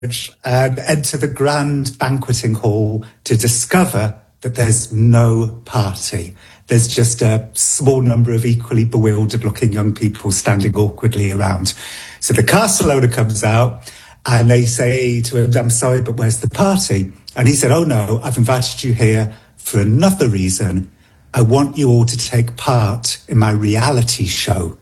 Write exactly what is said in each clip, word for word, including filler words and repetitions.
and enter the grand banqueting hall to discover that there's no party. There's just a small number of equally bewildered looking young people standing awkwardly around. So the castle owner comes out and they say to him, I'm sorry, but where's the party? And he said, oh no, I've invited you here for another reason. I want you all to take part in my reality show.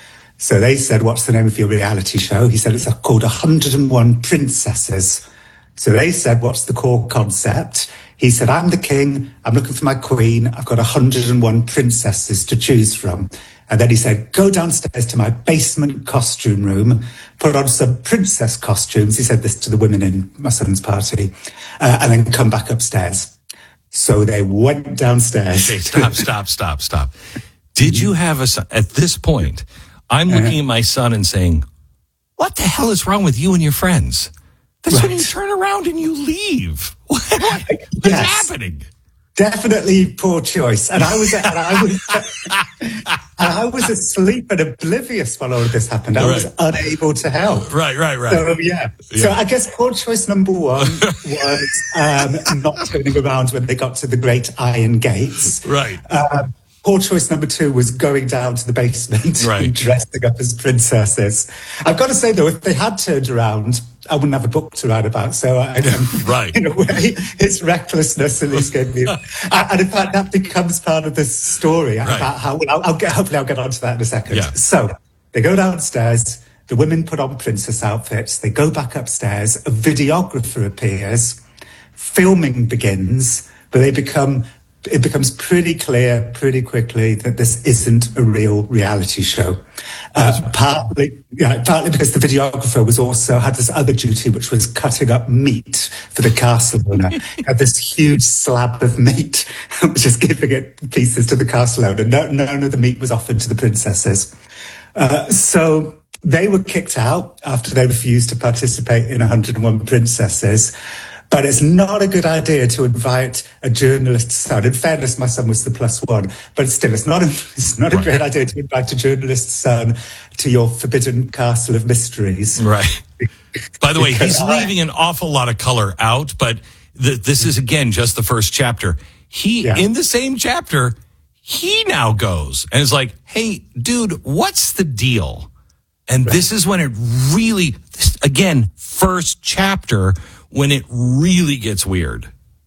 So they said, what's the name of your reality show? He said, it's called one hundred and one Princesses. So they said, what's the core concept? He said, I'm the king, I'm looking for my queen, I've got one hundred and one princesses to choose from. And then he said, go downstairs to my basement costume room, put on some princess costumes. He said this to the women in my son's party, uh, and then come back upstairs. So they went downstairs. Okay, stop, stop, stop, stop. Did you have a son? At this point, I'm looking at my son and saying, what the hell is wrong with you and your friends? That's right. When you turn around and you leave. What, what is yes. happening? Definitely poor choice. And I was, and I was, and I was asleep and oblivious while all of this happened. I right. was unable to help. Right, right, right. So yeah. yeah. So I guess poor choice number one was um, not turning around when they got to the great iron gates. Right. Um, Poor choice number two was going down to the basement right. and dressing up as princesses. I've got to say, though, if they had turned around, I wouldn't have a book to write about. So, I, um, right. in a way, it's recklessness at least gave me. And in fact, that becomes part of the story right. about how. Well, I'll, I'll get. Hopefully, I'll get onto that in a second. Yeah. So they go downstairs. The women put on princess outfits. They go back upstairs. A videographer appears. Filming begins, but they become. It becomes pretty clear pretty quickly that this isn't a real reality show. Uh, partly, yeah, partly because the videographer was also had this other duty, which was cutting up meat for the castle owner. Had this huge slab of meat, just giving it pieces to the castle owner. No, none of the meat was offered to the princesses. Uh, so they were kicked out after they refused to participate in one hundred and one Princesses. But it's not a good idea to invite a journalist's son. In fairness, my son was the plus one, but still, it's not a, it's not right. a great idea to invite a journalist's son to your forbidden castle of mysteries. Right. By the way, he's leaving an awful lot of color out, but th- this is, again, just the first chapter. He, yeah. in the same chapter, he now goes and is like, hey, dude, what's the deal? And right. this is when it really, this, again, first chapter, when it really gets weird.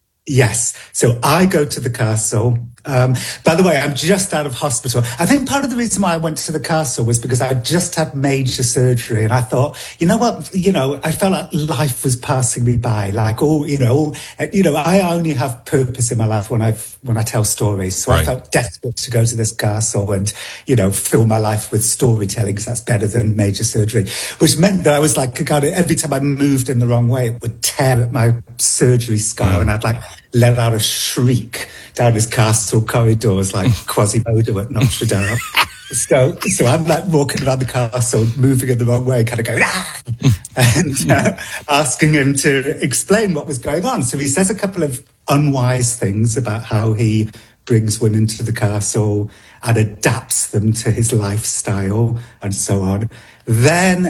Yes. So I go to the castle. Um, by the way, I'm just out of hospital. I think part of the reason why I went to the castle was because I just had major surgery. And I thought, you know what, you know, I felt like life was passing me by. Like, oh, you know, all, you know, I only have purpose in my life when I when I tell stories. So right. I felt desperate to go to this castle and, you know, fill my life with storytelling because that's better than major surgery, which meant that I was like, kind of, every time I moved in the wrong way, it would tear at my surgery scar. And I'd like let out a shriek down his castle corridors like Quasimodo at Notre Dame. so, so I'm like walking around the castle, moving in the wrong way, kind of going, ah! and uh, asking him to explain what was going on. So he says a couple of unwise things about how he brings women to the castle and adapts them to his lifestyle and so on. Then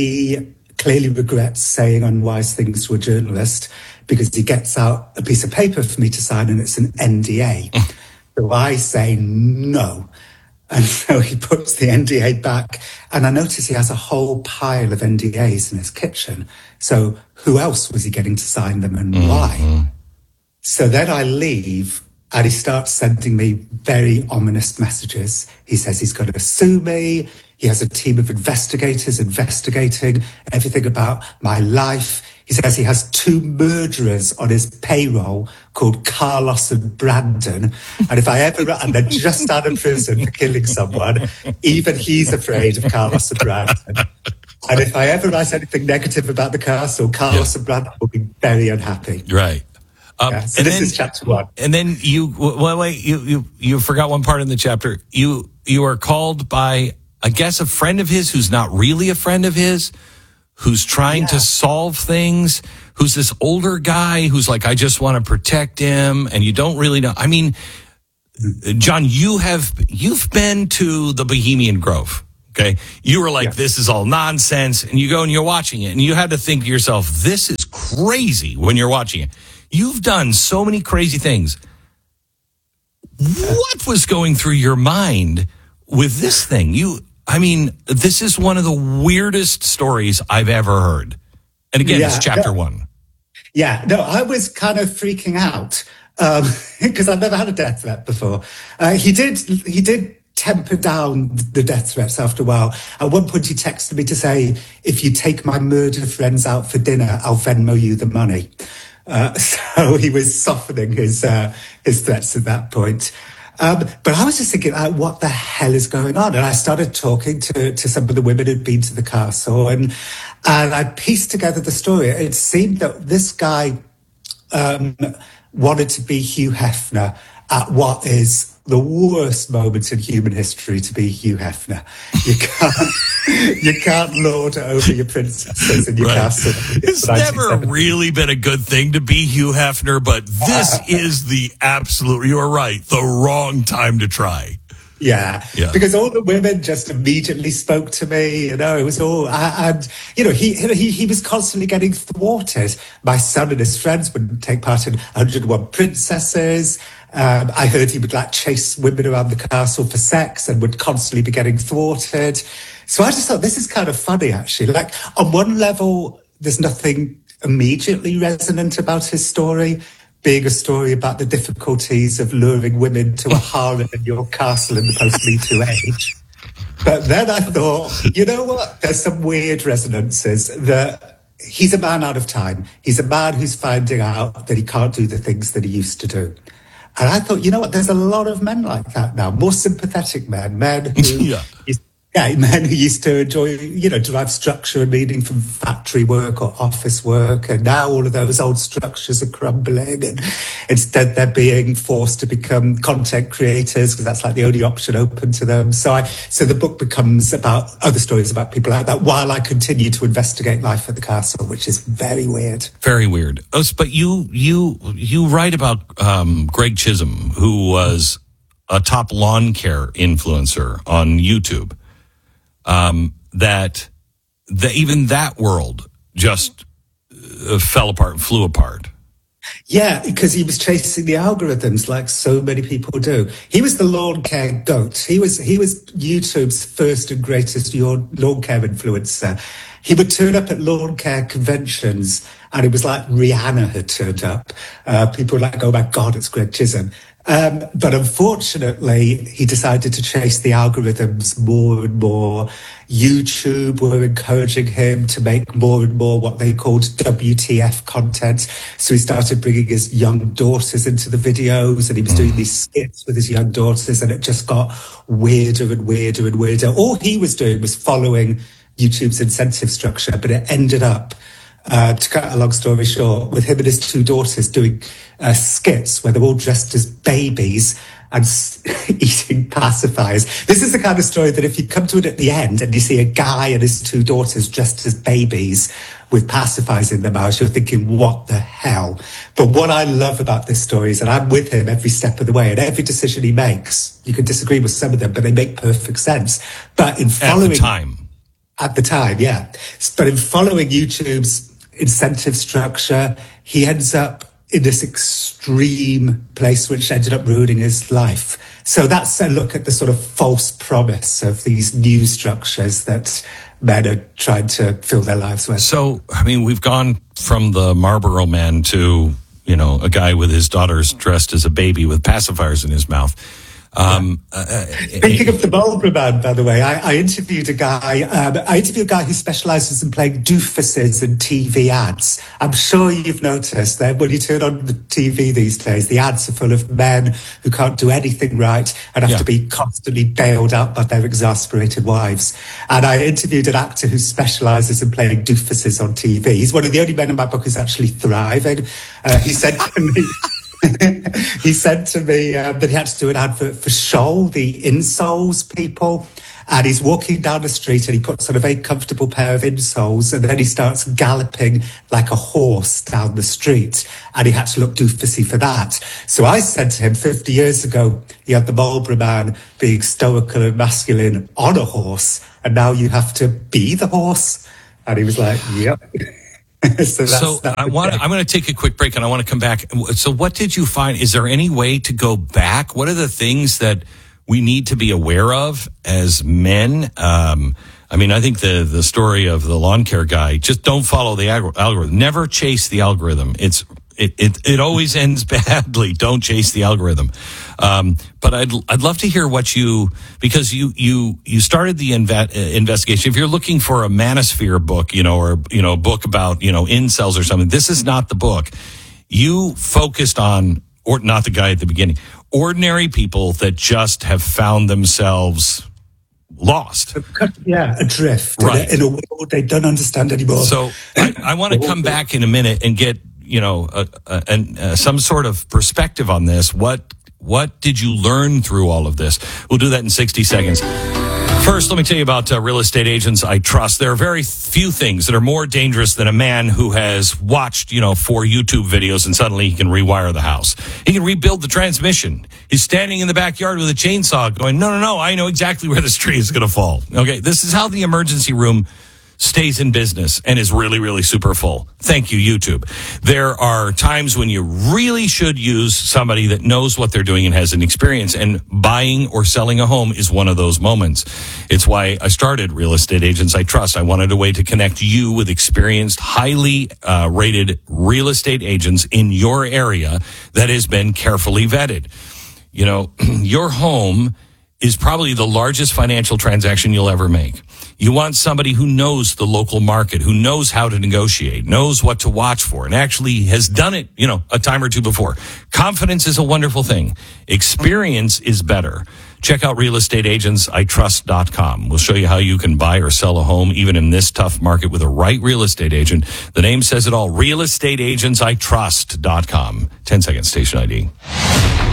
he clearly regrets saying unwise things to a journalist because he gets out a piece of paper for me to sign and it's an N D A. So I say no. And so he puts the N D A back and I notice he has a whole pile of N D As in his kitchen. So who else was he getting to sign them and mm-hmm. why? So then I leave and he starts sending me very ominous messages. He says he's going to sue me. He has a team of investigators investigating everything about my life. He says he has two murderers on his payroll called Carlos and Brandon. And if I ever, and they're just out of prison for killing someone, even he's afraid of Carlos and Brandon. And if I ever write anything negative about the castle, Carlos yeah. and Brandon will be very unhappy. Right. Um, yeah, so and this then, is chapter one. And then you, well, wait, you, you, you forgot one part in the chapter. You, you are called by, I guess, a friend of his who's not really a friend of his, who's trying yeah. to solve things, who's this older guy who's like, I just want to protect him. And you don't really know. I mean, John, you have, you've been to the Bohemian Grove. Okay. You were like, Yeah. this is all nonsense. And you go and you're watching it and you had to think to yourself, this is crazy when you're watching it. You've done so many crazy things. What was going through your mind with this thing? You, I mean, this is one of the weirdest stories I've ever heard. And again, Yeah, it's chapter no, one. Yeah, no, I was kind of freaking out because um, I've never had a death threat before. Uh, he did, he did temper down the death threats after a while. At one point, he texted me to say, "If you take my murder friends out for dinner, I'll Venmo you the money." Uh, so he was softening his uh, his threats at that point. Um, but I was just thinking, uh, what the hell is going on? And I started talking to, to some of the women who'd been to the castle, and and I pieced together the story. It seemed that this guy um, wanted to be Hugh Hefner at what is the worst moment in human history to be Hugh Hefner. You can't, you can't lord it over your princesses in your Right. castle. It's never really been a good thing to be Hugh Hefner, but this is the absolute, you're right, the wrong time to try. Yeah, Yeah. because all the women just immediately spoke to me. You know, it was all, and you know, he he he was constantly getting thwarted. My son and his friends would take part in one hundred and one Princesses. Um, I heard he would like chase women around the castle for sex and would constantly be getting thwarted. So I just thought this is kind of funny, actually. Like on one level, there's nothing immediately resonant about his story, being a story about the difficulties of luring women to a harem in your castle in the post-Me Too age. But then I thought, you know what? There's some weird resonances that he's a man out of time. He's a man who's finding out that he can't do the things that he used to do. And I thought, you know what? There's a lot of men like that now, more sympathetic men, men who... Yeah. Yeah, men who used to enjoy, you know, derive structure and meaning from factory work or office work. And now all of those old structures are crumbling. And instead they're being forced to become content creators because that's like the only option open to them. So I, so the book becomes about other stories about people like that while I continue to investigate life at the castle, which is very weird. Very weird. Oh, but you, you, you write about um, Greg Chisholm, who was a top lawn care influencer on YouTube. Um, that, that even that world just uh, fell apart, flew apart. Yeah, because he was chasing the algorithms like so many people do. He was the lawn care goat. He was he was YouTube's first and greatest lawn care influencer. He would turn up at lawn care conventions and it was like Rihanna had turned up. Uh, people were like, oh my God, it's Greg Chisholm. Um, but unfortunately, he decided to chase the algorithms more and more. YouTube were encouraging him to make more and more what they called W T F content. So he started bringing his young daughters into the videos and he was doing these skits with his young daughters and it just got weirder and weirder and weirder. All he was doing was following YouTube's incentive structure, but it ended up Uh, to cut a long story short, with him and his two daughters doing uh, skits where they're all dressed as babies and s- eating pacifiers. This is the kind of story that if you come to it at the end and you see a guy and his two daughters dressed as babies with pacifiers in their mouths, you're thinking, what the hell? But what I love about this story is that I'm with him every step of the way, and every decision he makes, you can disagree with some of them, but they make perfect sense. But in following... At the time. At the time, yeah. But in following YouTube's incentive structure, he ends up in this extreme place which ended up ruining his life. So that's a look at the sort of false promise of these new structures that men are trying to fill their lives with. So, I mean, we've gone from the Marlboro Man to, you know, a guy with his daughters dressed as a baby with pacifiers in his mouth. Um, uh, Speaking of the Marlboro Man, by the way, I, I interviewed a guy. Um, I interviewed a guy who specialises in playing doofuses in T V ads. I'm sure you've noticed that when you turn on the T V these days, the ads are full of men who can't do anything right and have yeah. to be constantly bailed out by their exasperated wives. And I interviewed an actor who specialises in playing doofuses on T V. He's one of the only men in my book who's actually thriving. Uh, he said to me. he said to me uh, that he had to do an advert for Shoal, the insoles people. And he's walking down the street and he puts on a very comfortable pair of insoles and then he starts galloping like a horse down the street. And he had to look doofusy for that. So I said to him fifty years ago, he had the Marlborough Man being stoical and masculine on a horse. And now you have to be the horse. And he was like, yep. so that's, so that's I want. I'm going to take a quick break, and I want to come back. So, what did you find? Is there any way to go back? What are the things that we need to be aware of as men? Um, I mean, I think the the story of the lawn care guy. Just don't follow the ag- algorithm. Never chase the algorithm. It's it it, it always ends badly. Don't chase the algorithm. Um, but I'd I'd love to hear what you, because you you you started the inve- investigation. If you're looking for a manosphere book, you know, or you know, a book about you know incels or something, this is not the book. You focused on, or not the guy at the beginning, ordinary people that just have found themselves lost. Yeah, adrift. Right. In a, in a world they don't understand anymore. So I, I want to come back in a minute and get, you know, a, a, a, a, some sort of perspective on this. What what did you learn through all of this? We'll do that in sixty seconds. First, let me tell you about uh, Real Estate Agents I Trust. There are very few things that are more dangerous than a man who has watched, you know, four YouTube videos and suddenly he can rewire the house. He can rebuild the transmission. He's standing in the backyard with a chainsaw going, no, no, no, I know exactly where this tree is going to fall. Okay, this is how the emergency room stays in business and is really, really super full. Thank you, YouTube. There are times when you really should use somebody that knows what they're doing and has an experience, and buying or selling a home is one of those moments. It's why I started Real Estate Agents I Trust. I wanted a way to connect you with experienced, highly uh, rated real estate agents in your area that has been carefully vetted. You know, your home is probably the largest financial transaction you'll ever make. You want somebody who knows the local market, who knows how to negotiate, knows what to watch for, and actually has done it, you know, a time or two before. Confidence is a wonderful thing. Experience is better. Check out real estate agents I trust dot com. We'll show you how you can buy or sell a home even in this tough market with a right real estate agent. The name says it all. real estate agents I trust dot com. ten seconds, station I D.